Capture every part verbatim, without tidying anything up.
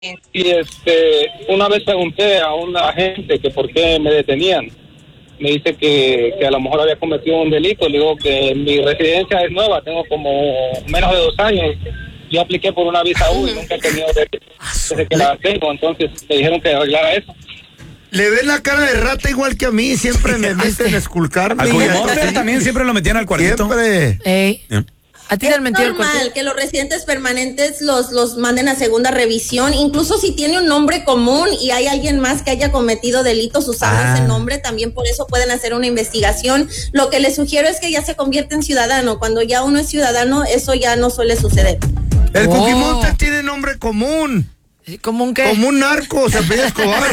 Y este, una vez pregunté a un agente que por qué me detenían. Me dice que, que a lo mejor había cometido un delito. Le digo que mi residencia es nueva, tengo como menos de dos años. Yo apliqué por una visa U y nunca he tenido delito desde que la tengo. Entonces me dijeron que arreglara eso. Le ven la cara de rata igual que a mí, siempre me meten a esculcarme. Al Culimonte también siempre lo metían al cuartito. Siempre. Ey. Yeah. A ti te han metido Es el cuartito. normal que los residentes permanentes los, los manden a segunda revisión, incluso si tiene un nombre común y hay alguien más que haya cometido delitos usando Ah. ese nombre, también por eso pueden hacer una investigación. Lo que les sugiero es que ya se convierta en ciudadano. Cuando ya uno es ciudadano, eso ya no suele suceder. El Oh. Cuquimonte tiene nombre común. ¿Cómo un qué? Como un narco, se apellida Escobar.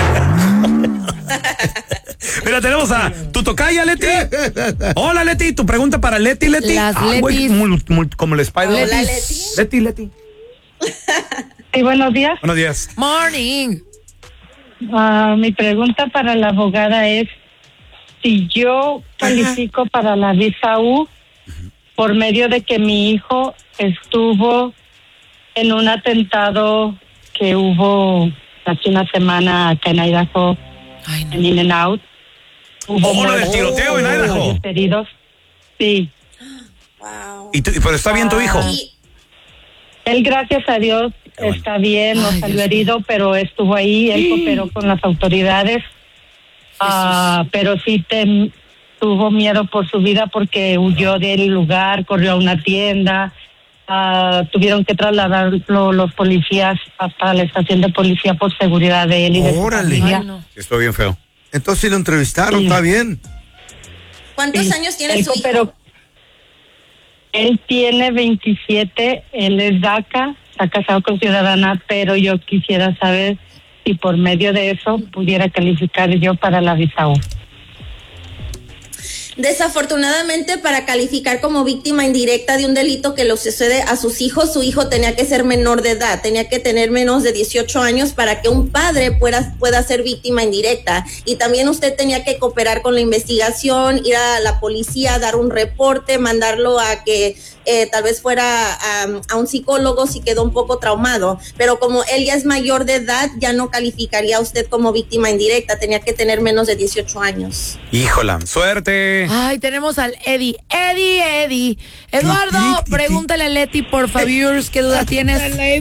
Mira, tenemos a tu tocaya, Leti. Hola, Leti. Tu pregunta para Leti, Leti. Las Ah, güey, Letis. muy- muy- como el Spider. Hola, Leti. Leti, Leti. Sí, buenos días. Buenos días. Morning. Ah, mi pregunta para la abogada es si yo califico para la visa U por medio de que mi hijo estuvo en un atentado que hubo hace una semana acá en Idaho, Ay, no. en In and Out. Hubo Oh, lo del muertos, tiroteo en hubo Idaho. varios heridos. Sí. Wow. ¿Y tú- pero está bien tu hijo? Y Él, gracias a Dios, Qué bueno. está bien, no Ay, salió Dios herido, pero estuvo ahí, él cooperó con las autoridades, ah, pero sí te, tuvo miedo por su vida porque huyó del lugar, corrió a una tienda, ah, tuvieron que trasladarlo los policías hasta la estación de policía por seguridad de él y de su Órale. familia. Ay, no. Estuvo bien feo. Entonces si lo entrevistaron, Sí. está bien. ¿cuántos Sí, años tiene él su hijo? cooperó. Él tiene veintisiete, él es DACA, está casado con ciudadana, pero yo quisiera saber si por medio de eso pudiera calificar yo para la visa U. Desafortunadamente, para calificar como víctima indirecta de un delito que le sucede a sus hijos, su hijo tenía que ser menor de edad, tenía que tener menos de dieciocho años para que un padre pueda, pueda ser víctima indirecta. Y también usted tenía que cooperar con la investigación, ir a la policía, dar un reporte, mandarlo a que eh, tal vez fuera a, a un psicólogo si quedó un poco traumado. Pero como él ya es mayor de edad, ya no calificaría a usted como víctima indirecta, tenía que tener menos de dieciocho años. Híjola, suerte. Ay, tenemos al Eddie. Eddie, Eddie. Eduardo, Ti, ti, ti, ti. pregúntale a Leti, por favor, ¿qué duda tienes?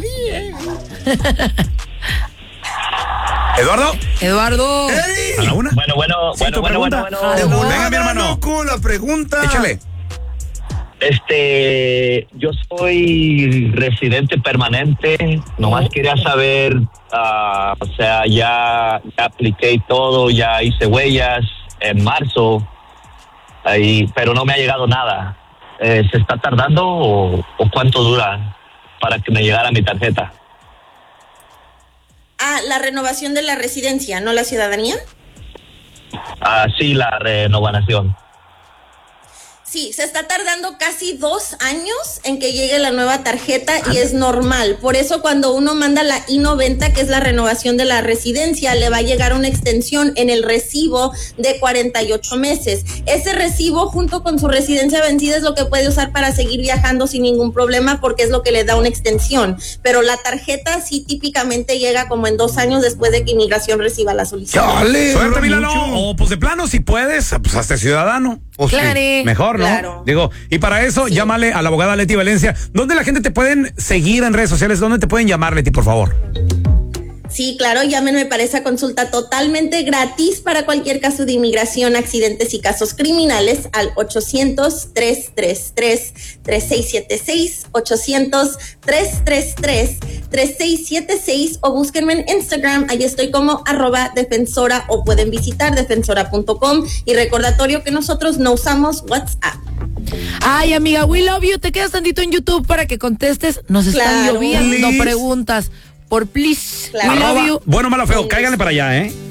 Eduardo, Eduardo. a la una. Bueno, bueno, Sí, bueno, tu bueno, bueno, pregunta. bueno. De Venga, volada, mi hermano. loco, la pregunta. Échale. Este, yo soy residente permanente, nomás quería saber, ah, o sea, ya, ya apliqué y todo, ya hice huellas en marzo, ahí, pero no me ha llegado nada. Eh, ¿Se está tardando o, o cuánto dura para que me llegara mi tarjeta? Ah, la renovación de la residencia, ¿no la ciudadanía? Ah, sí, la renovación. Sí, se está tardando casi dos años en que llegue la nueva tarjeta y es normal. Por eso cuando uno manda la I noventa, que es la renovación de la residencia, le va a llegar una extensión en el recibo de cuarenta y ocho meses. Ese recibo junto con su residencia vencida es lo que puede usar para seguir viajando sin ningún problema porque es lo que le da una extensión. Pero la tarjeta sí típicamente llega como en dos años después de que inmigración reciba la solicitud. Chale, Suerte, dura Milano. mucho. O pues de plano, si puedes, pues hazte ciudadano. O sí. Claro. Mejor, ¿no? Claro. Digo, y para eso, llámale a la abogada Leti Valencia. ¿Dónde la gente te pueden seguir en redes sociales? ¿Dónde te pueden llamar, Leti, por favor? Sí, claro, llámenme para esa consulta totalmente gratis para cualquier caso de inmigración, accidentes y casos criminales al ochocientos, tres tres tres, tres seis siete seis, ochocientos, tres tres tres, tres seis siete seis o búsquenme en Instagram, ahí estoy como arroba defensora o pueden visitar defensora punto com y recordatorio que nosotros no usamos WhatsApp. Ay, amiga, we love you. Te quedas tantito en YouTube para que contestes. Nos están Claro. lloviendo Please. preguntas. Por please. Claro. We love Arroba, you. bueno, malo, feo, cáiganle para allá, ¿eh?